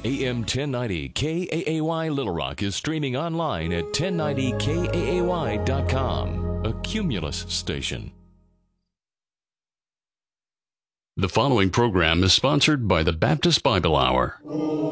AM 1090 KAAY Little Rock is streaming online at 1090KAAY.com, a Cumulus station. The following program is sponsored by the Baptist Bible Hour.